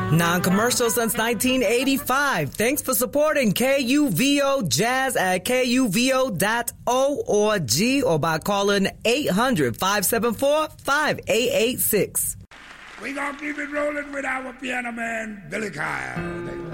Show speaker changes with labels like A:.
A: Non-commercial since 1985. Thanks for supporting KUVO Jazz at KUVO.org or by calling 800-574-5886.
B: We gonna keep it rolling with our piano man, Billy Kyle.